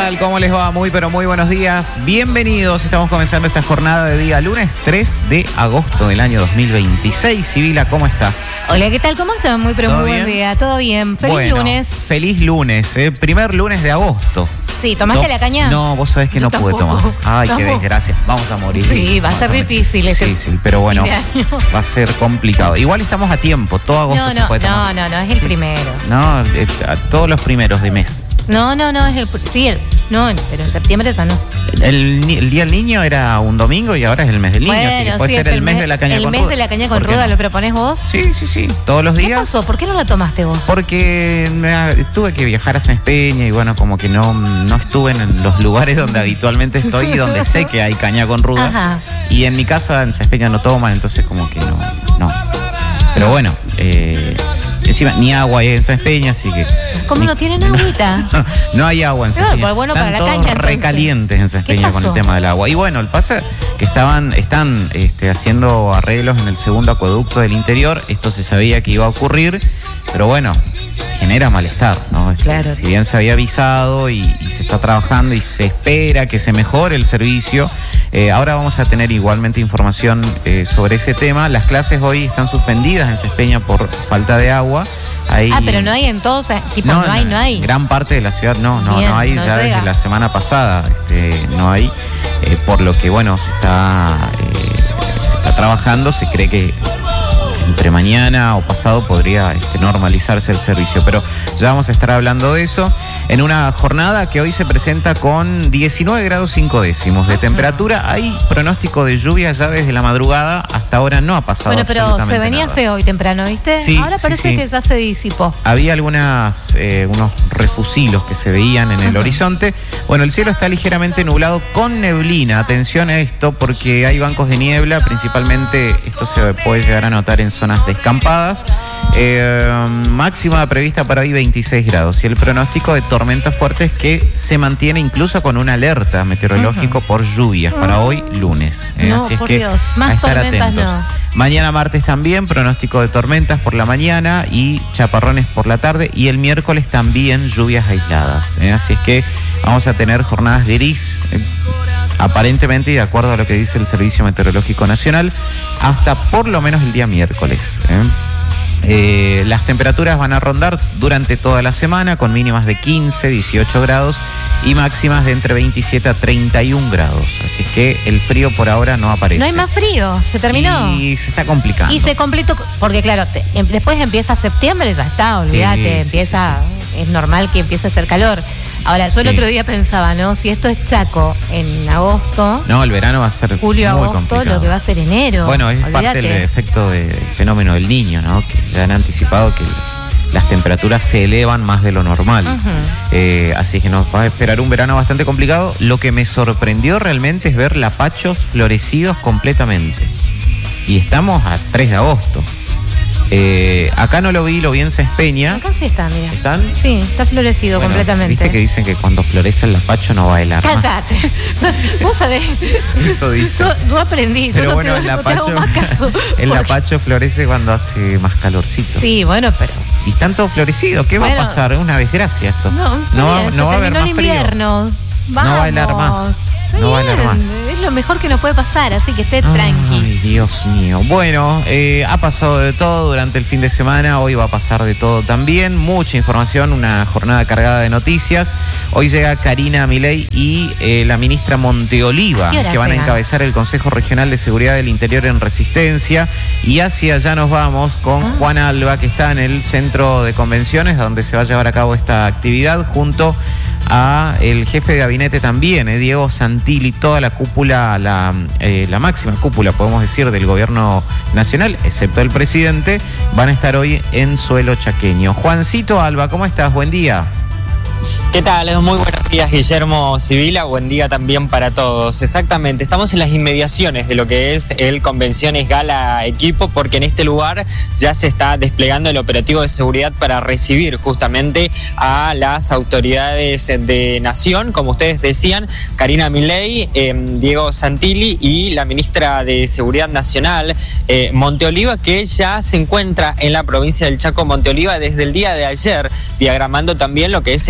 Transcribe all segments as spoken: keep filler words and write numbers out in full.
tal? ¿Cómo les va? Muy, pero muy buenos días. Bienvenidos. Estamos comenzando esta jornada de día lunes tres de agosto del año dos mil veintiséis. Sibila, ¿cómo estás? Hola, ¿qué tal? ¿Cómo estás? Muy, pero muy buen día. ¿Todo bien? Feliz bueno, lunes. Feliz lunes, ¿eh? Primer lunes de agosto. Sí, ¿tomaste no, la caña? No, vos sabés que Yo no pude tampoco. tomar. Ay, Tampoco. qué desgracia. Vamos a morir. Sí, va a ser difícil ese Sí, sí, pero bueno, fin de año. va a ser complicado. Igual estamos a tiempo, todo agosto No, se no, puede tomar. no, no, no, es el primero. No, eh, a todos los primeros de mes. No, no, no, es el... Sí, el, no, pero en septiembre esa no. El, ni- el Día del Niño era un domingo y ahora es el mes del niño, así que puede sí, ser es el mes de la caña el con mes ruda. de la caña con ¿Por qué ruda, no? ¿lo proponés vos? Sí, sí, sí, todos los ¿Qué días. pasó? ¿Por qué no la tomaste vos? Porque me- tuve que viajar a Sáenz Peña y bueno, como que no, no estuve en los lugares donde habitualmente estoy y donde sé que hay caña con ruda. Ajá. Y en mi casa en Sáenz Peña no toman, entonces como que no, no. Pero bueno, eh, encima ni agua hay en Sáenz Peña, así que... ¿Cómo ni- no tienen agüita? No hay agua en Sáenz Claro, Peña. pues bueno, Están para la todos caña, entonces. recalientes en Sáenz ¿Qué Peña con el pasó? tema del agua. Y bueno, el pasa que estaban, están este, haciendo arreglos en el segundo acueducto del interior. Esto se sabía que iba a ocurrir, pero bueno, genera malestar, ¿no? Este, Claro. Si bien se había avisado y, y se está trabajando y se espera que se mejore el servicio, eh, ahora vamos a tener igualmente información eh, sobre ese tema. Las clases hoy están suspendidas en Sáenz Peña por falta de agua. Hay- Ah, pero no hay en todos, tipo, no, hay, no hay. Gran parte de la ciudad no, no, Bien, no hay, no ya llega. desde la semana pasada este, no hay, eh, por lo que bueno, se está, eh, se está trabajando, se cree que entre mañana o pasado podría este, normalizarse el servicio, pero ya vamos a estar hablando de eso en una jornada que hoy se presenta con diecinueve grados cinco décimos de temperatura. Hay pronóstico de lluvia ya desde la madrugada, hasta ahora no ha pasado Bueno, pero absolutamente se venía nada. feo hoy temprano, ¿viste? Sí, Ahora sí, parece sí. que ya se disipó. Había algunas, eh, unos refusilos que se veían en el Ajá. horizonte. Bueno, el cielo está ligeramente nublado con neblina. Atención a esto porque hay bancos de niebla. Principalmente esto se puede llegar a notar en zonas descampadas. Eh, máxima prevista para hoy veintiséis grados. Y el pronóstico de tormentas fuertes que se mantiene incluso con una alerta meteorológico por lluvias para hoy lunes. Eh, No, Así es por que Dios. Más a estar tormentas atentos. no. Mañana martes también, pronóstico de tormentas por la mañana y chaparrones por la tarde. Y el miércoles también lluvias aisladas. ¿eh? Así es que vamos a tener jornadas gris, eh, aparentemente, y de acuerdo a lo que dice el Servicio Meteorológico Nacional, hasta por lo menos el día miércoles. ¿eh? Eh, las temperaturas van a rondar durante toda la semana con mínimas de quince, dieciocho grados y máximas de entre veintisiete a treinta y un grados. Así que el frío por ahora no aparece. No hay más frío, se terminó. Y se está complicando. Y se completó, porque claro, te- em- después empieza septiembre, ya está, olvídate, Sí, sí, empieza, es normal que empiece a hacer calor. Ahora, yo el Sí. otro día pensaba, ¿no? Si esto es Chaco en agosto, No, el verano va a ser julio, muy agosto, complicado. lo que va a ser enero. Bueno, es olvídate. parte del efecto del fenómeno del niño, ¿no? Que ya han anticipado que las temperaturas se elevan más de lo normal. Ujú. Eh, así que nos va a esperar un verano bastante complicado. Lo que me sorprendió realmente es ver lapachos florecidos completamente. Y estamos a tres de agosto. Eh, acá no lo vi, lo vi en Sáenz Peña. Acá sí está, mira. ¿Están? Sí, está florecido Bueno, completamente. Viste que dicen que cuando florece el lapacho no va el arma. Cállate. Vos sabés. Eso dice. Yo, yo aprendí, Pero yo no, bueno, te, el no te hago lapacho, más caso. el Porque- lapacho florece cuando hace más calorcito. Sí, bueno, pero. Y están todos florecidos. ¿Qué va Bueno. a pasar? Es una desgracia esto. No, no, va- bien, no se va a haber terminó más el frío. invierno. Vamos. No va a helar más. Está No va a helar bien, más. Es lo mejor que nos puede pasar, así que esté tranqui. Ay, Dios mío. Bueno, eh, ha pasado de todo durante el fin de semana. Hoy va a pasar de todo también. Mucha información, una jornada cargada de noticias. Hoy llega Karina Milei y eh, la ministra Monteoliva, ¿Qué hora que van a llegan? encabezar el Consejo Regional de Seguridad del Interior en Resistencia. Y hacia allá nos vamos con Ah. Juan Alba, que está en el centro de convenciones, donde se va a llevar a cabo esta actividad, junto a el jefe de gabinete también, eh, Diego Santilli, toda la cúpula, la, eh, la máxima cúpula, podemos decir, del gobierno nacional, excepto el presidente, van a estar hoy en suelo chaqueño. Juancito Alba, ¿cómo estás? Buen día. ¿Qué tal? Muy buenos días, Guillermo Sibila. Buen día también para todos. Exactamente, estamos en las inmediaciones de lo que es el Convenciones Gala Equipo, porque en este lugar ya se está desplegando el operativo de seguridad para recibir justamente a las autoridades de Nación, como ustedes decían, Karina Milei, eh, Diego Santilli y la ministra de Seguridad Nacional, eh, Monteoliva, que ya se encuentra en la provincia del Chaco. Monteoliva desde el día de ayer, diagramando también lo que es el operativo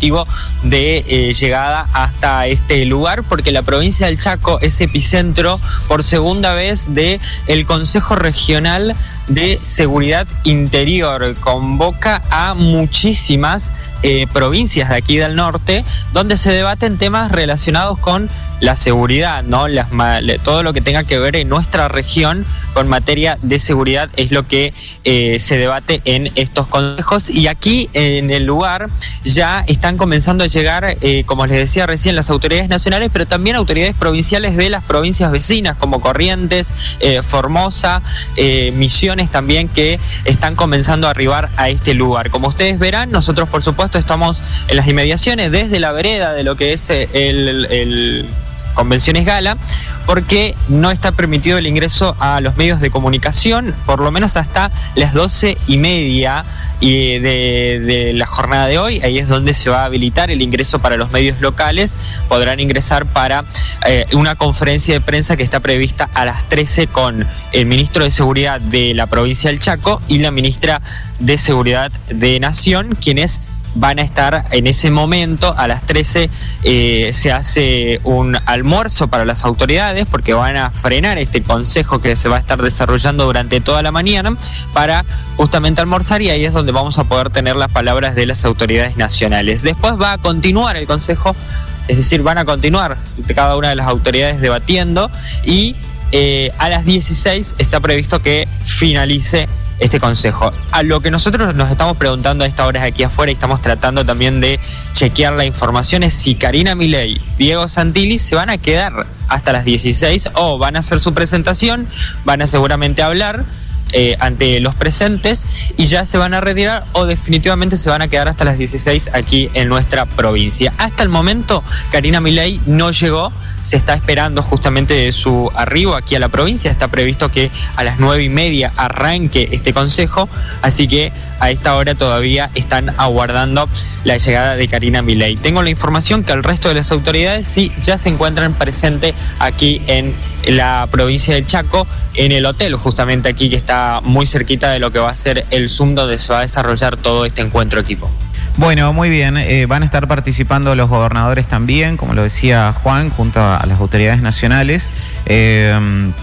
operativo de eh, llegada hasta este lugar, porque la provincia del Chaco es epicentro por segunda vez de el Consejo Regional de Seguridad Interior. Convoca a muchísimas eh, provincias de aquí del norte, donde se debaten temas relacionados con la seguridad, ¿no? Las, todo lo que tenga que ver en nuestra región con materia de seguridad es lo que eh, se debate en estos consejos. Y aquí en el lugar ya están comenzando a llegar, eh, como les decía recién, las autoridades nacionales, pero también autoridades provinciales de las provincias vecinas, como Corrientes, eh, Formosa, eh, Misiones también, que están comenzando a arribar a este lugar. Como ustedes verán, nosotros por supuesto estamos en las inmediaciones, desde la vereda de lo que es el... el, el Convenciones Gala, porque no está permitido el ingreso a los medios de comunicación, por lo menos hasta las doce y media y de, de la jornada de hoy. Ahí es donde se va a habilitar el ingreso para los medios locales. Podrán ingresar para eh, una conferencia de prensa que está prevista a las trece con el ministro de Seguridad de la provincia del Chaco y la ministra de Seguridad de Nación, quienes van a estar en ese momento. A las trece eh, se hace un almuerzo para las autoridades, porque van a frenar este consejo que se va a estar desarrollando durante toda la mañana para justamente almorzar, y ahí es donde vamos a poder tener las palabras de las autoridades nacionales. Después va a continuar el consejo, es decir, van a continuar cada una de las autoridades debatiendo, y eh, a las dieciséis está previsto que finalice este consejo. A lo que nosotros nos estamos preguntando a esta hora aquí afuera, y estamos tratando también de chequear la información, es si Karina Milei, Diego Santilli se van a quedar hasta las dieciséis o van a hacer su presentación, van a seguramente hablar eh, ante los presentes y ya se van a retirar, o definitivamente se van a quedar hasta las dieciséis aquí en nuestra provincia. Hasta el momento Karina Milei no llegó. Se está esperando justamente su arribo aquí a la provincia. Está previsto que a las nueve y media arranque este consejo, así que a esta hora todavía están aguardando la llegada de Karina Milei. Tengo la información que el resto de las autoridades sí ya se encuentran presentes aquí en la provincia del Chaco, en el hotel justamente aquí que está muy cerquita de lo que va a ser el Zoom donde se va a desarrollar todo este encuentro equipo. Bueno, muy bien. Eh, van a estar participando los gobernadores también, como lo decía Juan, junto a las autoridades nacionales. Eh,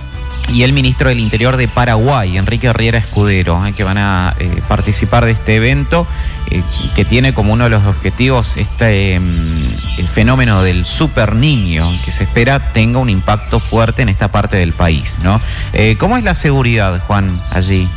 y el ministro del Interior de Paraguay, Enrique Riera Escudero, eh, que van a eh, participar de este evento, eh, que tiene como uno de los objetivos este eh, el fenómeno del super niño, que se espera tenga un impacto fuerte en esta parte del país, ¿no? Eh, ¿Cómo es la seguridad, Juan, allí?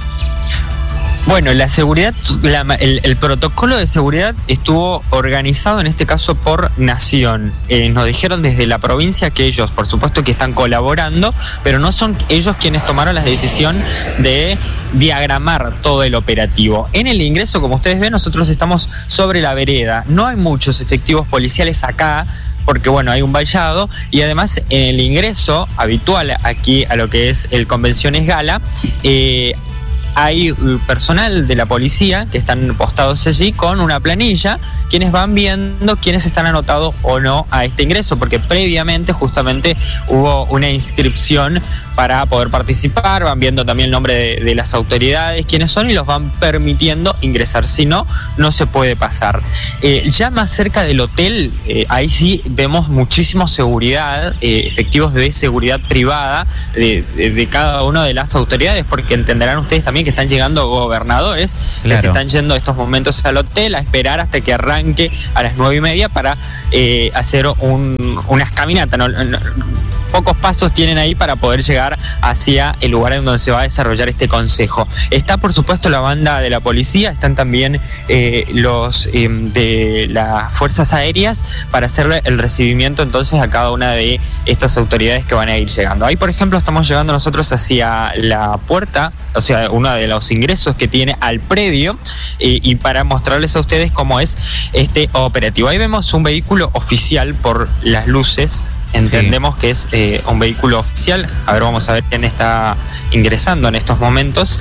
Bueno, la seguridad, la, el, el protocolo de seguridad estuvo organizado en este caso por Nación. Eh, nos dijeron desde la provincia que ellos, por supuesto que están colaborando, pero no son ellos quienes tomaron la decisión de diagramar todo el operativo. En el ingreso, como ustedes ven, nosotros estamos sobre la vereda. No hay muchos efectivos policiales acá, porque bueno, hay un vallado, y además en el ingreso habitual aquí a lo que es el Convenciones Gala, eh, hay personal de la policía que están postados allí con una planilla, quienes van viendo quiénes están anotados o no a este ingreso, porque previamente justamente hubo una inscripción para poder participar, van viendo también el nombre de, de las autoridades, quiénes son, y los van permitiendo ingresar, si no, no se puede pasar. Eh, ya más cerca del hotel, eh, ahí sí vemos muchísima seguridad, eh, efectivos de seguridad privada de, de, de cada una de las autoridades, porque entenderán ustedes también que están llegando gobernadores, claro, que se están yendo estos momentos al hotel a esperar hasta que arranque a las nueve y media para eh, hacer un, unas caminatas, ¿no? No, pocos pasos tienen ahí para poder llegar hacia el lugar en donde se va a desarrollar este consejo. Está por supuesto la banda de la policía, están también eh, los eh, de las fuerzas aéreas para hacerle el recibimiento entonces a cada una de estas autoridades que van a ir llegando. Ahí por ejemplo estamos llegando nosotros hacia la puerta, o sea, uno de los ingresos que tiene al predio, eh, y para mostrarles a ustedes cómo es este operativo. Ahí vemos un vehículo oficial por las luces. Entendemos sí. que es eh, un vehículo oficial. A ver, vamos a ver quién está ingresando en estos momentos.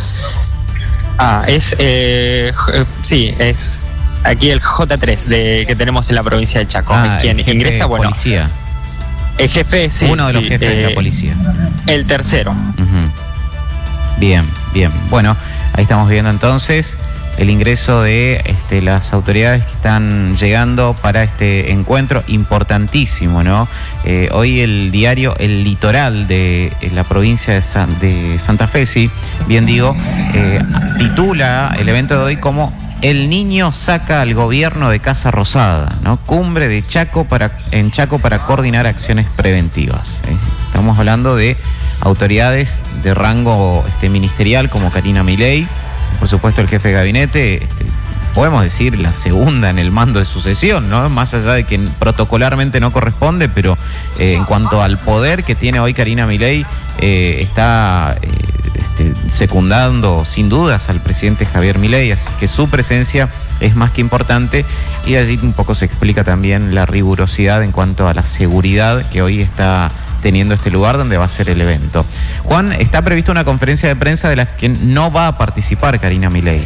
Ah, es... Eh, sí, es aquí el J tres de, que tenemos en la provincia de Chaco. Ah, quien el ingresa, bueno... Policía. El jefe, sí. Uno de los sí, jefes eh, de la policía. El tercero. Uh-huh. Bien, bien. Bueno, ahí estamos viendo entonces el ingreso de este, las autoridades que están llegando para este encuentro importantísimo, ¿no? Eh, hoy el diario El Litoral de la provincia de, San, de Santa Fe, sí, bien digo, eh, titula el evento de hoy como El niño saca al gobierno de Casa Rosada, ¿no? Cumbre de Chaco para, en Chaco para coordinar acciones preventivas. ¿eh? Estamos hablando de autoridades de rango este, ministerial como Karina Milei, por supuesto el jefe de gabinete, este, podemos decir la segunda en el mando de sucesión, ¿no? Más allá de que protocolarmente no corresponde, pero eh, en cuanto al poder que tiene hoy Karina Milei, eh, está eh, este, secundando sin dudas al presidente Javier Milei, así que su presencia es más que importante y allí un poco se explica también la rigurosidad en cuanto a la seguridad que hoy está teniendo este lugar donde va a ser el evento. Juan, está prevista una conferencia de prensa de la que no va a participar Karina Milei.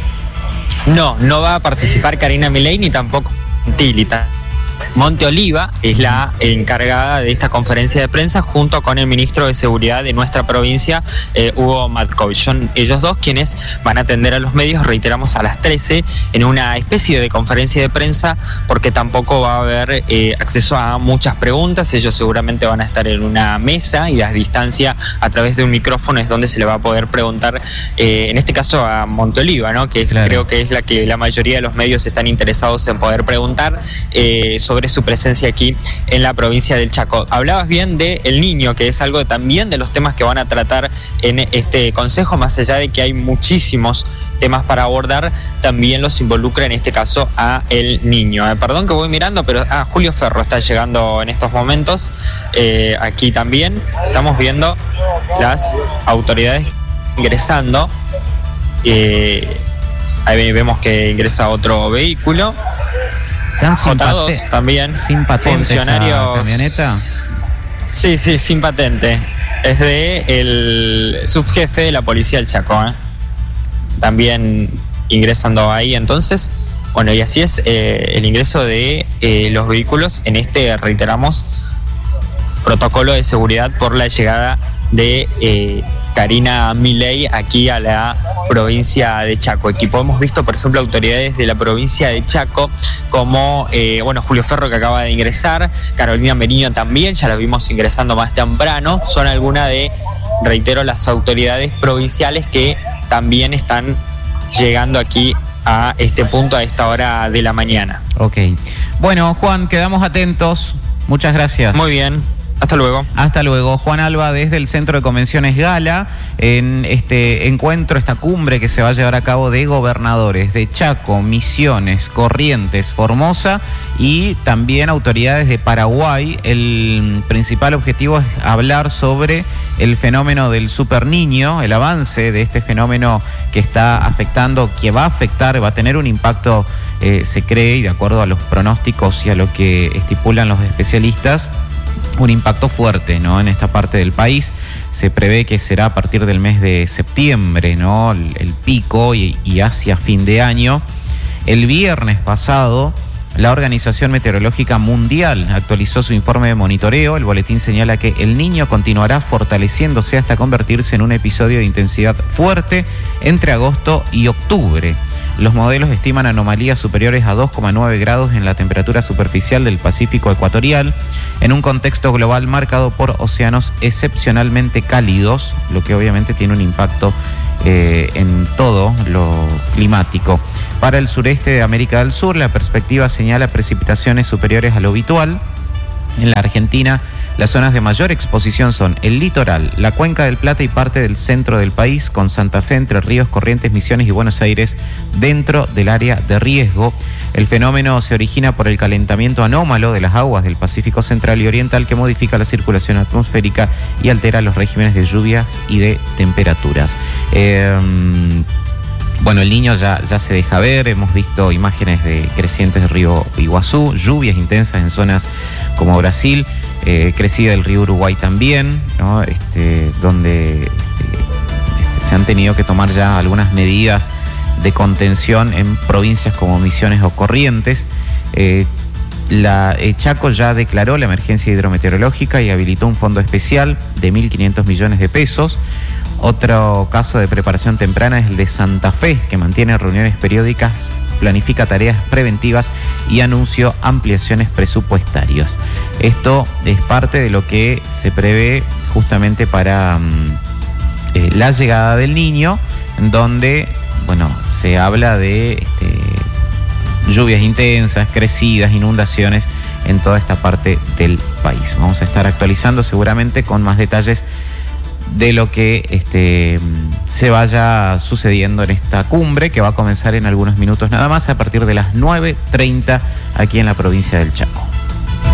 No, no va a participar Karina Milei ni tampoco Tilita. Monte Oliva es la encargada de esta conferencia de prensa junto con el ministro de Seguridad de nuestra provincia, eh, Hugo Matkovich. Son ellos dos quienes van a atender a los medios, reiteramos, a las trece en una especie de conferencia de prensa porque tampoco va a haber eh, acceso a muchas preguntas. Ellos seguramente van a estar en una mesa y a distancia a través de un micrófono es donde se le va a poder preguntar, eh, en este caso a Monte Oliva, ¿no? Que es, claro, creo que es la que la mayoría de los medios están interesados en poder preguntar eh, sobre su presencia aquí en la provincia del Chaco. Hablabas bien de El Niño, que es algo también de los temas que van a tratar en este consejo, más allá de que hay muchísimos temas para abordar, también los involucra en este caso a El Niño. Eh, perdón que voy mirando, pero ah, Julio Ferro está llegando en estos momentos. Eh, aquí también estamos viendo las autoridades ingresando. Eh, ahí vemos que ingresa otro vehículo. J dos también. Sin patente. Funcionarios. ¿Camioneta? Sí, sí, sin patente. Es de el subjefe de la policía del Chaco. ¿eh? También ingresando ahí entonces. Bueno, y así es eh, el ingreso de eh, los vehículos en este, reiteramos, protocolo de seguridad por la llegada de eh, Karina Milei aquí a la provincia de Chaco. Aquí hemos visto, por ejemplo, autoridades de la provincia de Chaco como, eh, bueno, Julio Ferro, que acaba de ingresar, Carolina Meriño también, ya la vimos ingresando más temprano. Son algunas de, reitero, las autoridades provinciales que también están llegando aquí a este punto a esta hora de la mañana. Ok. Bueno, Juan, quedamos atentos. Muchas gracias. Muy bien. Hasta luego. Hasta luego. Juan Alba desde el Centro de Convenciones Gala, en este encuentro, esta cumbre que se va a llevar a cabo de gobernadores de Chaco, Misiones, Corrientes, Formosa y también autoridades de Paraguay. El principal objetivo es hablar sobre el fenómeno del superniño, el avance de este fenómeno que está afectando, que va a afectar, va a tener un impacto, eh, se cree, y de acuerdo a los pronósticos y a lo que estipulan los especialistas, un impacto fuerte, ¿no? En esta parte del país. Se prevé que será a partir del mes de septiembre, ¿no? El, el pico y, y hacia fin de año. El viernes pasado, la Organización Meteorológica Mundial actualizó su informe de monitoreo. El boletín señala que El Niño continuará fortaleciéndose hasta convertirse en un episodio de intensidad fuerte entre agosto y octubre. Los modelos estiman anomalías superiores a dos coma nueve grados en la temperatura superficial del Pacífico ecuatorial, en un contexto global marcado por océanos excepcionalmente cálidos, lo que obviamente tiene un impacto eh, en todo lo climático. Para el sureste de América del Sur, la perspectiva señala precipitaciones superiores a lo habitual. En la Argentina, las zonas de mayor exposición son el litoral, la Cuenca del Plata y parte del centro del país, con Santa Fe, Entre Ríos, Corrientes, Misiones y Buenos Aires dentro del área de riesgo. El fenómeno se origina por el calentamiento anómalo de las aguas del Pacífico Central y Oriental, que modifica la circulación atmosférica y altera los regímenes de lluvia y de temperaturas. Eh, Bueno, El Niño ya, ya se deja ver, hemos visto imágenes de crecientes del río Iguazú, lluvias intensas en zonas como Brasil, eh, crecida del río Uruguay también, ¿no? este, donde este, este, se han tenido que tomar ya algunas medidas de contención en provincias como Misiones o Corrientes. Eh, la eh, Chaco ya declaró la emergencia hidrometeorológica y habilitó un fondo especial de mil quinientos millones de pesos. Otro caso de preparación temprana es el de Santa Fe, que mantiene reuniones periódicas, planifica tareas preventivas y anunció ampliaciones presupuestarias. Esto es parte de lo que se prevé justamente para eh, la llegada del Niño, en donde, bueno, se habla de este, lluvias intensas, crecidas, inundaciones en toda esta parte del país. Vamos a estar actualizando seguramente con más detalles de lo que este, se vaya sucediendo en esta cumbre, que va a comenzar en algunos minutos nada más, a partir de las nueve treinta aquí en la provincia del Chaco.